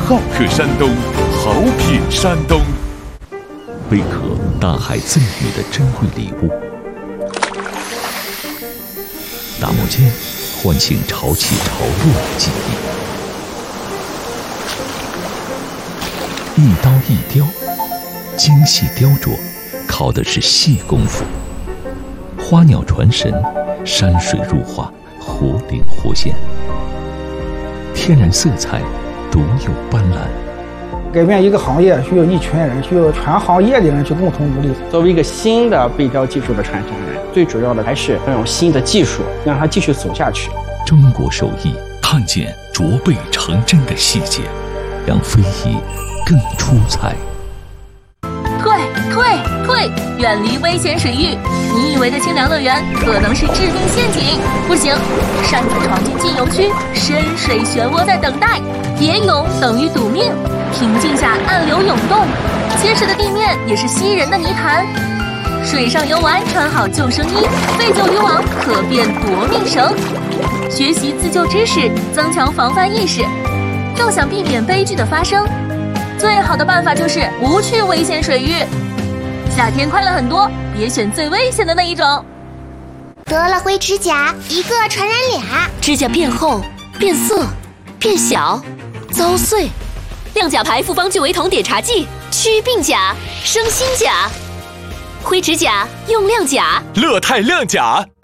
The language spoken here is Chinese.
好客山东，好品山东。贝壳，大海赠予的珍贵礼物。打磨间，唤醒潮起潮落的记忆。一刀一雕，精细雕琢，靠的是细功夫。花鸟传神，山水入画，活灵活现。天然色彩，独有斑斓。 改变一个行业需要一群人，需要全行业的人去共同努力。 作为一个新的背雕技术的传承人，最主要的还是要用新的技术让它继续走下去。 中国手艺，看见琢背成针的细节，让非遗更出彩。 退！远离危险水域！你以为的清凉乐园可能是致命陷阱。不行，擅自闯进禁游区，深水漩涡在等待。别泳等于赌命，平静下暗流涌动，结实的地面也是吸人的泥潭。水上游玩穿好救生衣，废旧渔网可变夺命绳。学习自救知识，增强防范意识。更想避免悲剧的发生，最好的办法就是不去危险水域。夏天快乐很多，别选最危险的那一种。 得了灰指甲，一个传染俩。 指甲变厚、变色、变小、遭碎。亮甲牌复方聚维酮碘茶剂，祛病甲，生新甲。灰指甲用亮甲， 乐泰亮甲。